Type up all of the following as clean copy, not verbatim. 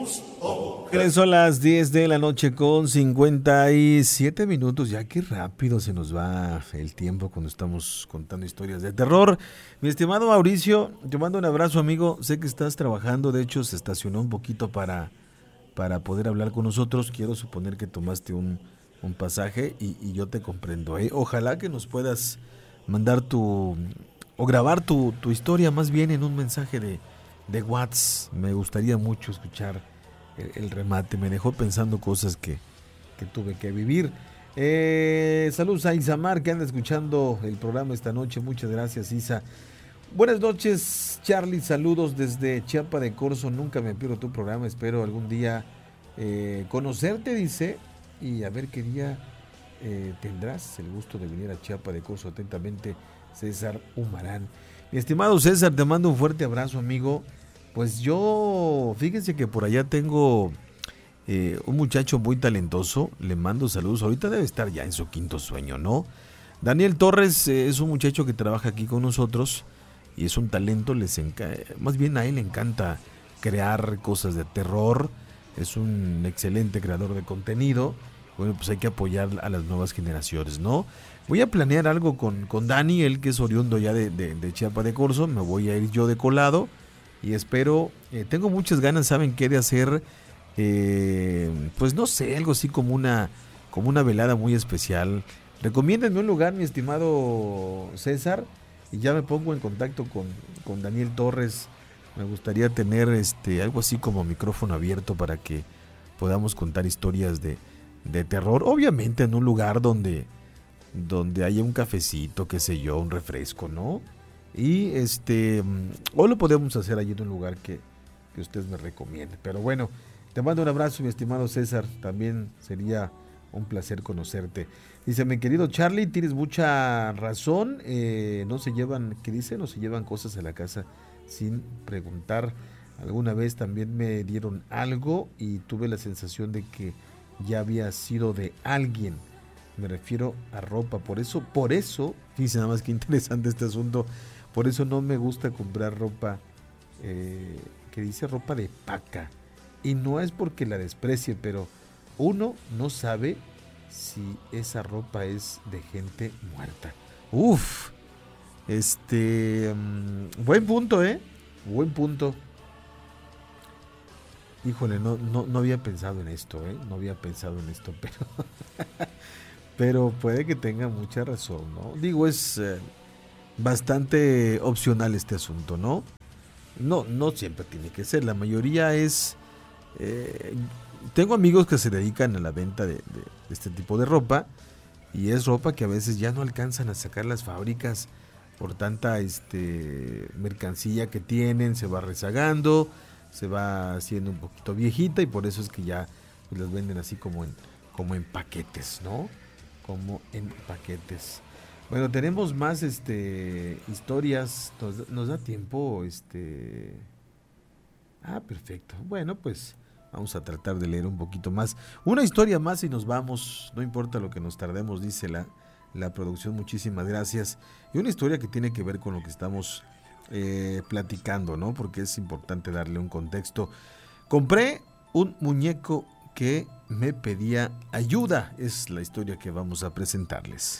Son las 10 de la noche con 57 minutos. Ya qué rápido se nos va el tiempo cuando estamos contando historias de terror. Mi estimado Mauricio, te mando un abrazo, amigo. Sé que estás trabajando, de hecho se estacionó un poquito para poder hablar con nosotros. Quiero suponer que tomaste un pasaje y yo te comprendo. Ojalá que nos puedas mandar o grabar tu historia más bien en un mensaje de WhatsApp. Me gustaría mucho escuchar el remate. Me dejó pensando cosas que tuve que vivir. Saludos a Isamar, que anda escuchando el programa esta noche. Muchas gracias, Isa. Buenas noches, Charlie. Saludos desde Chiapa de Corzo. Nunca me pierdo tu programa. Espero algún día conocerte, dice. Y a ver qué día tendrás el gusto de venir a Chiapa de Corzo. Atentamente, César Humarán. Mi estimado César, te mando un fuerte abrazo, amigo. Pues yo, fíjense que por allá tengo un muchacho muy talentoso. Le mando saludos. Ahorita debe estar ya en su quinto sueño, ¿no? Daniel Torres es un muchacho que trabaja aquí con nosotros y es un talento. Más bien a él le encanta crear cosas de terror. Es un excelente creador de contenido. Bueno, pues hay que apoyar a las nuevas generaciones, ¿no? Voy a planear algo con Dani, él que es oriundo ya de Chiapa de Corzo. Me voy a ir yo de colado y espero, tengo muchas ganas, ¿saben qué? De hacer, pues no sé, algo así como una velada muy especial. Recomiéndenme un lugar, mi estimado César, y ya me pongo en contacto con Daniel Torres. Me gustaría tener algo así como micrófono abierto para que podamos contar historias de terror. Obviamente en un lugar donde haya un cafecito, qué sé yo, un refresco, ¿no? Y o lo podemos hacer allí en un lugar que usted me recomiende. Pero bueno, te mando un abrazo, mi estimado César. También sería un placer conocerte. Dice, mi querido Charlie, tienes mucha razón. No se llevan, ¿qué dice? No se llevan cosas a la casa sin preguntar. Alguna vez también me dieron algo y tuve la sensación de que ya había sido de alguien. Me refiero a ropa. Por eso, fíjense nada más que interesante este asunto. Por eso no me gusta comprar ropa que dice ropa de paca. Y no es porque la desprecie, pero uno no sabe si esa ropa es de gente muerta. Uf, buen punto, buen punto. Híjole, no había pensado en esto, no había pensado en esto, pero puede que tenga mucha razón, ¿no? Digo, es bastante opcional este asunto, ¿no? No siempre tiene que ser, la mayoría es... tengo amigos que se dedican a la venta de este tipo de ropa y es ropa que a veces ya no alcanzan a sacar las fábricas por tanta mercancía que tienen, se va rezagando, se va haciendo un poquito viejita y por eso es que ya pues, las venden así como en paquetes, ¿no? Como en paquetes. Bueno, tenemos más historias. Nos da tiempo. Perfecto. Bueno, pues vamos a tratar de leer un poquito más. Una historia más y nos vamos. No importa lo que nos tardemos, dice la producción. Muchísimas gracias. Y una historia que tiene que ver con lo que estamos platicando, ¿no? Porque es importante darle un contexto. Compré un muñeco que me pedía ayuda. Es la historia que vamos a presentarles.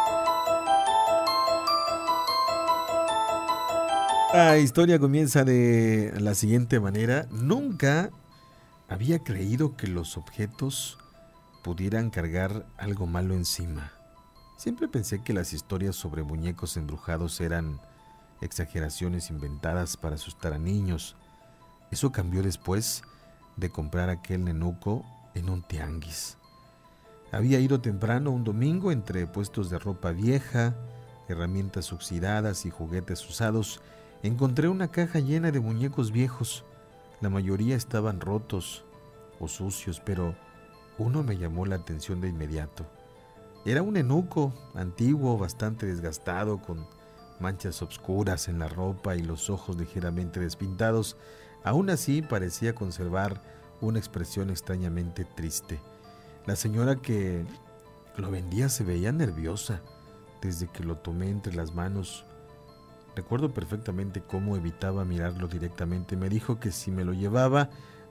La historia comienza de la siguiente manera. Nunca había creído que los objetos pudieran cargar algo malo encima. Siempre pensé que las historias sobre muñecos embrujados eran exageraciones inventadas para asustar a niños. Eso cambió después de comprar aquel nenuco en un tianguis. Había ido temprano un domingo entre puestos de ropa vieja, herramientas oxidadas y juguetes usados. Encontré una caja llena de muñecos viejos. La mayoría estaban rotos o sucios, pero uno me llamó la atención de inmediato. Era un nenuco antiguo, bastante desgastado, con manchas oscuras en la ropa y los ojos ligeramente despintados. Aún así parecía conservar una expresión extrañamente triste. La señora que lo vendía se veía nerviosa desde que lo tomé entre las manos. Recuerdo perfectamente cómo evitaba mirarlo directamente. Me dijo que si me lo llevaba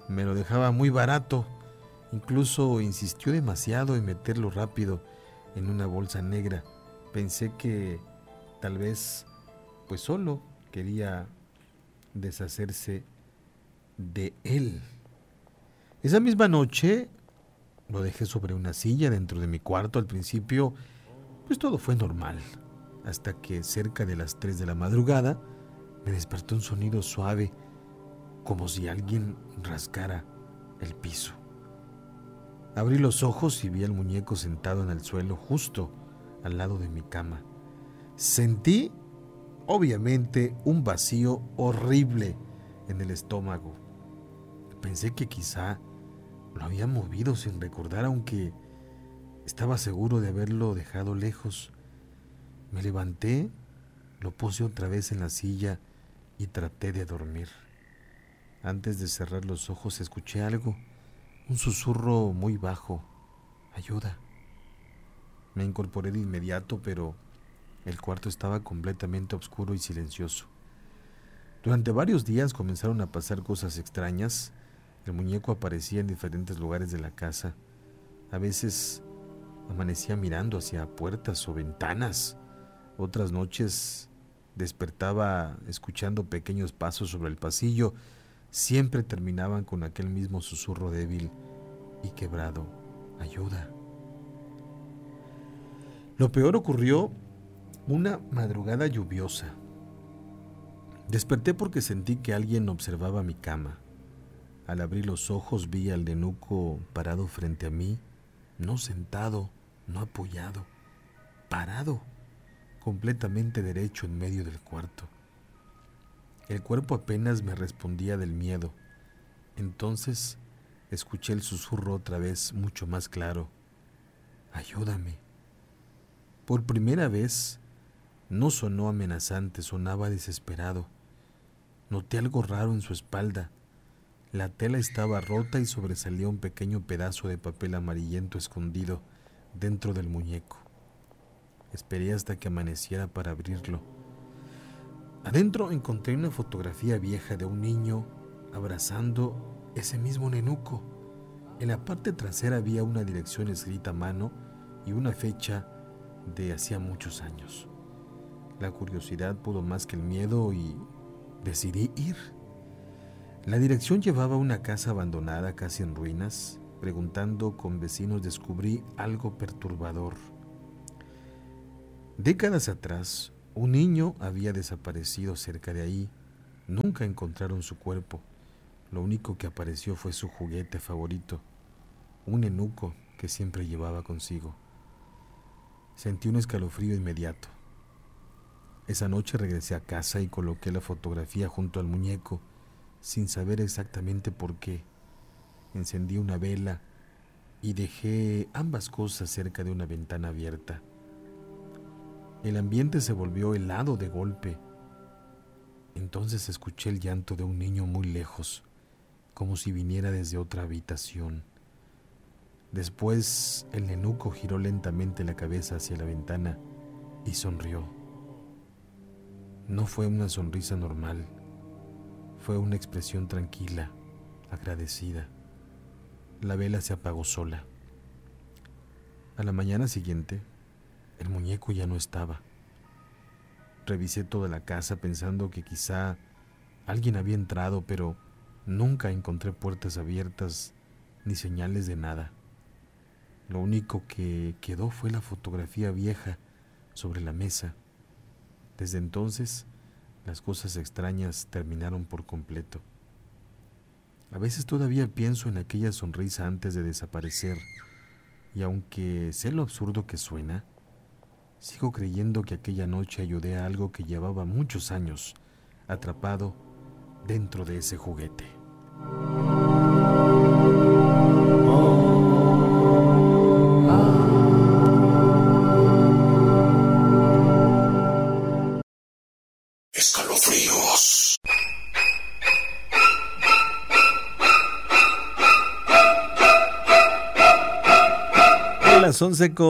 Me lo dejaba muy barato. Incluso insistió demasiado en meterlo rápido en una bolsa negra. Pensé que tal vez pues solo quería deshacerse de él. Esa misma noche lo dejé sobre una silla dentro de mi cuarto. Al principio pues todo fue normal, hasta que cerca de las 3 de la madrugada me despertó un sonido suave, como si alguien rascara el piso. Abrí los ojos y vi al muñeco sentado en el suelo justo al lado de mi cama. Sentí, obviamente, un vacío horrible en el estómago. Pensé que quizá lo había movido sin recordar, aunque estaba seguro de haberlo dejado lejos. Me levanté, lo puse otra vez en la silla y traté de dormir. Antes de cerrar los ojos escuché algo, un susurro muy bajo. Ayuda. Me incorporé de inmediato, pero el cuarto estaba completamente oscuro y silencioso. Durante varios días comenzaron a pasar cosas extrañas. El muñeco aparecía en diferentes lugares de la casa. A veces amanecía mirando hacia puertas o ventanas. Otras noches despertaba escuchando pequeños pasos sobre el pasillo. Siempre terminaban con aquel mismo susurro débil y quebrado. Ayuda. Lo peor ocurrió una madrugada lluviosa. Desperté porque sentí que alguien observaba mi cama. Al abrir los ojos vi al nenuco parado frente a mí, no sentado, no apoyado, parado, completamente derecho en medio del cuarto. El cuerpo apenas me respondía del miedo. Entonces escuché el susurro otra vez, mucho más claro. Ayúdame. Por primera vez no sonó amenazante, sonaba desesperado. Noté algo raro en su espalda. La tela estaba rota y sobresalía un pequeño pedazo de papel amarillento escondido dentro del muñeco. Esperé hasta que amaneciera para abrirlo. Adentro encontré una fotografía vieja de un niño abrazando ese mismo nenuco. En la parte trasera había una dirección escrita a mano y una fecha de hacía muchos años. La curiosidad pudo más que el miedo y decidí ir. La dirección llevaba a una casa abandonada, casi en ruinas. Preguntando con vecinos descubrí algo perturbador. Décadas atrás, un niño había desaparecido cerca de ahí. Nunca encontraron su cuerpo. Lo único que apareció fue su juguete favorito, un nenuco que siempre llevaba consigo. Sentí un escalofrío inmediato. Esa noche regresé a casa y coloqué la fotografía junto al muñeco, sin saber exactamente por qué. Encendí una vela y dejé ambas cosas cerca de una ventana abierta. El ambiente se volvió helado de golpe. Entonces escuché el llanto de un niño muy lejos, como si viniera desde otra habitación. Después el nenuco giró lentamente la cabeza hacia la ventana y sonrió. No fue una sonrisa normal, fue una expresión tranquila, agradecida. La vela se apagó sola. A la mañana siguiente, el muñeco ya no estaba. Revisé toda la casa pensando que quizá alguien había entrado, pero nunca encontré puertas abiertas ni señales de nada. Lo único que quedó fue la fotografía vieja sobre la mesa. Desde entonces, las cosas extrañas terminaron por completo. A veces todavía pienso en aquella sonrisa antes de desaparecer, y aunque sé lo absurdo que suena, sigo creyendo que aquella noche ayudé a algo que llevaba muchos años atrapado dentro de ese juguete. Escalofríos. las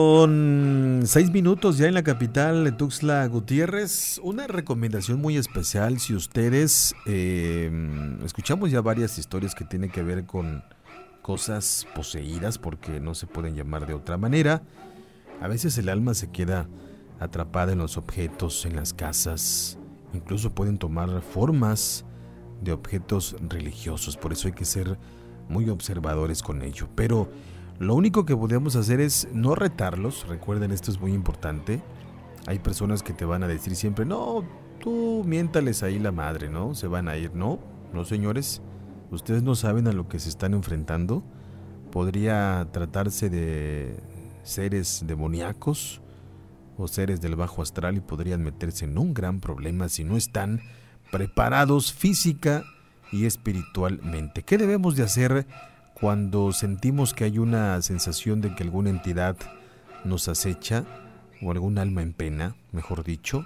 11:06 ya en la capital de Tuxtla Gutiérrez. Una recomendación muy especial si ustedes escuchamos ya varias historias que tienen que ver con cosas poseídas, porque no se pueden llamar de otra manera. A veces el alma se queda atrapada en los objetos, en las casas, incluso pueden tomar formas de objetos religiosos, por eso hay que ser muy observadores con ello. Pero lo único que podemos hacer es no retarlos. Recuerden, esto es muy importante. Hay personas que te van a decir siempre, no, tú miéntales ahí la madre, ¿no? Se van a ir. No, señores, ustedes no saben a lo que se están enfrentando. Podría tratarse de seres demoníacos o seres del bajo astral y podrían meterse en un gran problema si no están preparados física y espiritualmente. ¿Qué debemos de hacer cuando sentimos que hay una sensación de que alguna entidad nos acecha o algún alma en pena, mejor dicho?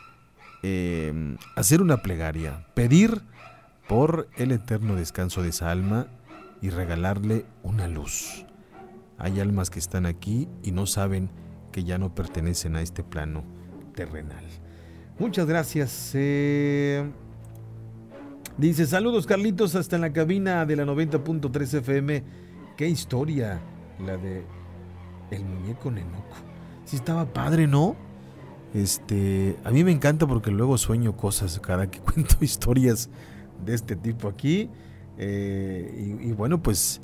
Hacer una plegaria, pedir por el eterno descanso de esa alma y regalarle una luz. Hay almas que están aquí y no saben que ya no pertenecen a este plano terrenal. Muchas gracias. Dice, saludos Carlitos, hasta en la cabina de la 90.3 FM. Qué historia, la de el muñeco Nenuco. Sí estaba padre, ¿no? A mí me encanta porque luego sueño cosas cada que cuento historias de este tipo aquí. Y bueno, pues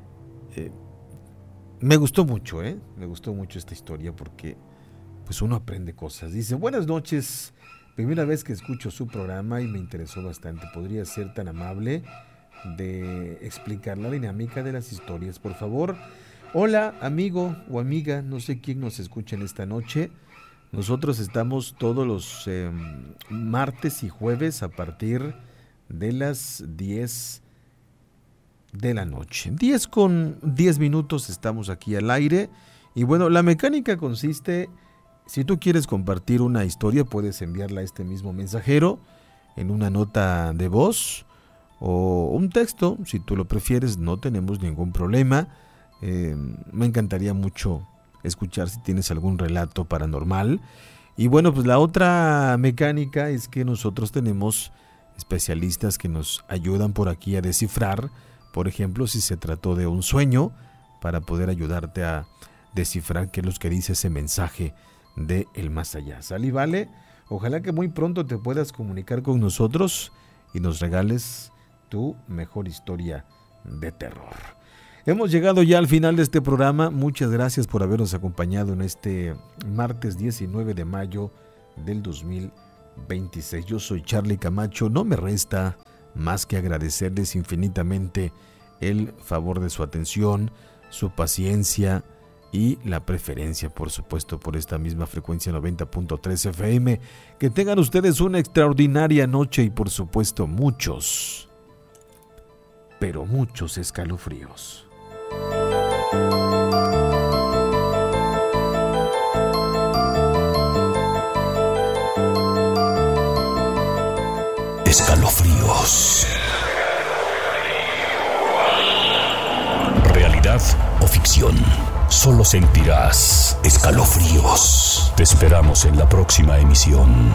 me gustó mucho, me gustó mucho esta historia porque pues uno aprende cosas. Dice, buenas noches, primera vez que escucho su programa y me interesó bastante. ¿Podría ser tan amable de explicar la dinámica de las historias, por favor? Hola, amigo o amiga, no sé quién nos escucha en esta noche. Nosotros estamos todos los martes y jueves a partir de las 10 de la noche. 10:10 estamos aquí al aire. Y bueno, la mecánica consiste, si tú quieres compartir una historia, puedes enviarla a este mismo mensajero en una nota de voz o un texto, si tú lo prefieres, no tenemos ningún problema. Me encantaría mucho escuchar si tienes algún relato paranormal. Y bueno, pues la otra mecánica es que nosotros tenemos especialistas que nos ayudan por aquí a descifrar, por ejemplo, si se trató de un sueño, para poder ayudarte a descifrar qué es lo que dice ese mensaje de el más allá. ¿Sale y vale? Ojalá que muy pronto te puedas comunicar con nosotros y nos regales tu mejor historia de terror. Hemos llegado ya al final de este programa. Muchas gracias por habernos acompañado en este martes 19 de mayo del 2026. Yo soy Charlie Camacho. No me resta más que agradecerles infinitamente el favor de su atención, su paciencia y la preferencia, por supuesto, por esta misma frecuencia 90.3 FM. Que tengan ustedes una extraordinaria noche y, por supuesto, muchos, pero muchos escalofríos. Escalofríos. ¿Realidad o ficción? Solo sentirás escalofríos. Te esperamos en la próxima emisión.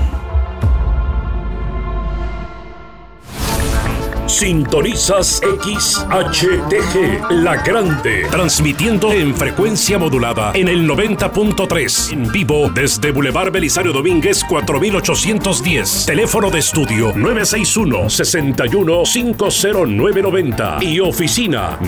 Sintonizas XHTG, La Grande, transmitiendo en frecuencia modulada en el 90.3, en vivo desde Boulevard Belisario Domínguez 4810, teléfono de estudio 961-61-50990 y oficina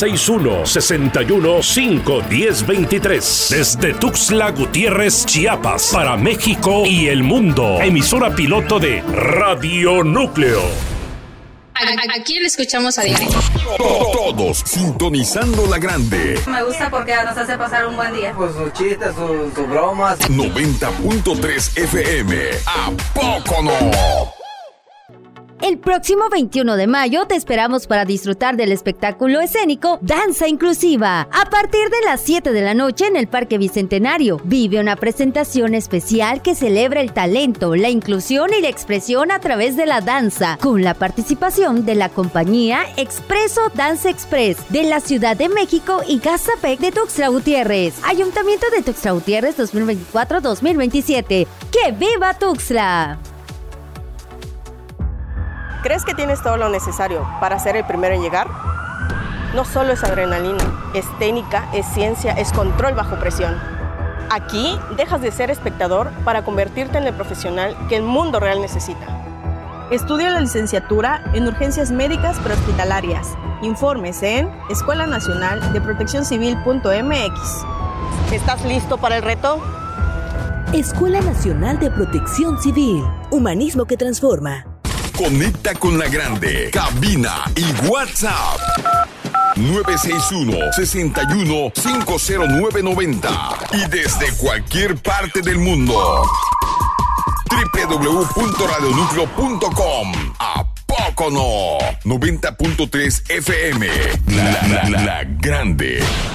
961-61-51023, desde Tuxtla Gutiérrez, Chiapas, para México y el mundo, emisora piloto de Radio Núcleo. ¿A quién escuchamos a diario? Todos sintonizando La Grande. Me gusta porque nos hace pasar un buen día. Pues sus chistes, sus bromas. 90.3 FM. ¿A poco no? El próximo 21 de mayo te esperamos para disfrutar del espectáculo escénico Danza Inclusiva. A partir de las 7 de la noche en el Parque Bicentenario, vive una presentación especial que celebra el talento, la inclusión y la expresión a través de la danza, con la participación de la compañía Expreso Dance Express de la Ciudad de México y Gastapec de Tuxtla Gutiérrez. Ayuntamiento de Tuxtla Gutiérrez 2024-2027. ¡Que viva Tuxtla! ¿Crees que tienes todo lo necesario para ser el primero en llegar? No solo es adrenalina, es técnica, es ciencia, es control bajo presión. Aquí dejas de ser espectador para convertirte en el profesional que el mundo real necesita. Estudia la licenciatura en urgencias médicas prehospitalarias. Informes en Escuela Nacional de Protección Civil.mx. ¿Estás listo para el reto? Escuela Nacional de Protección Civil. Humanismo que transforma. Conecta con la grande. Cabina y WhatsApp. 961-61-50990. Y desde cualquier parte del mundo. www.radionucleo.com. ¿A poco no? 90.3 FM. La grande.